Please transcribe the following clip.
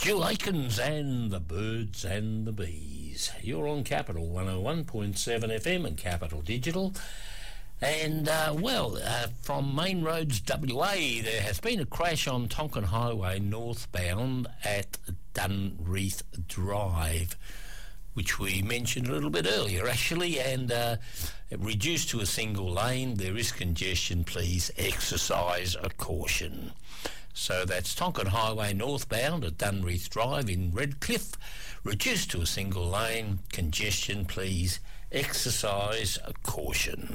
Jill Aikens and the Birds and the Bees. You're on Capital 101.7 FM and Capital Digital. And, from Main Roads WA, there has been a crash on Tonkin Highway northbound at Dunreath Drive, which we mentioned a little bit earlier, actually, and reduced to a single lane. There is congestion. Please exercise a caution. So that's Tonkin Highway northbound at Dunreath Drive in Redcliffe. Reduced to a single lane. Congestion, please exercise a caution.